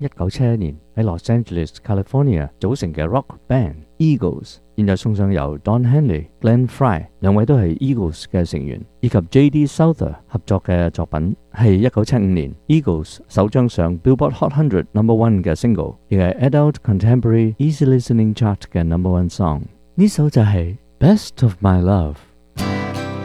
1971年喺 Los Angeles、California 組成嘅 rock band Eagles， 現在送上由 Don Henley、Glenn Frey 兩位都係 Eagles 嘅成員，以及 J.D. Souther 合作嘅作品，係1975年 Eagles 首張上 Billboard Hot 100 No.1 嘅 single， 亦係 Adult Contemporary Easy Listening Chart 嘅 No.1 song。呢首就係 Best of My Love。